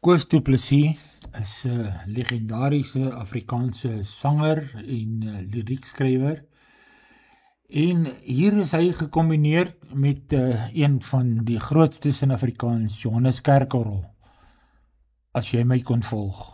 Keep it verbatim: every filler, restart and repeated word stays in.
Koos Du Plessis is 'n legendariese Afrikaanse sanger en uh, liriekskrywer. En hier is hy gekombineer met uh, een van die grootstes in Afrikaans, Johannes Kerkorrel. As jy my kon volg.